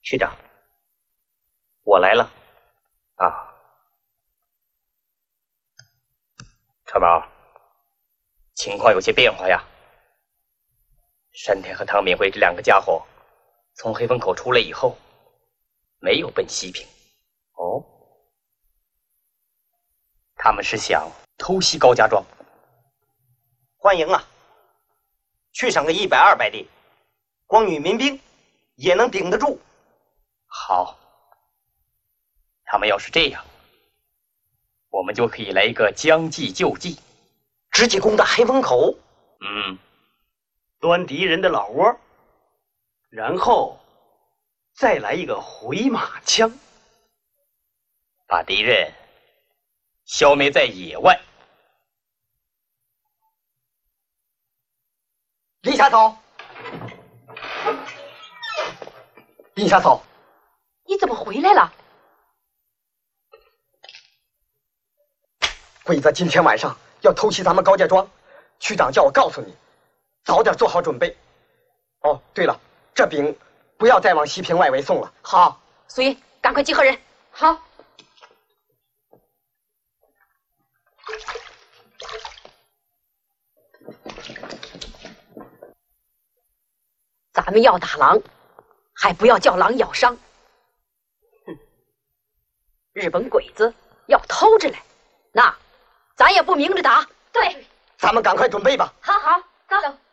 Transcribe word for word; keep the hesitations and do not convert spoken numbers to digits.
区长，我来了。啊，川宝，情况有些变化呀。山田和唐敏慧这两个家伙从黑风口出来以后，没有奔西平。哦，他们是想偷袭高家庄。 欢迎啊！去上个一百二百的，光与民兵也能顶得住。 好，他们要是这样，我们就可以来一个将计就计， 直接攻打黑风口。 嗯， 端敌人的老窝，然后再来一个回马枪， 把敌人消灭在野外。 林下草，林下草， 你怎么回来了？ 鬼子今天晚上要偷袭咱们高家庄，区长叫我告诉你，早点做好准备。哦，对了，这饼不要再往西平外围送了。好， 所以赶快集合人。好。咱们要打狼，还不要叫狼咬伤。哼，日本鬼子要偷着来，那咱也不明着打。对， 咱们赶快准备吧。 好好，走走。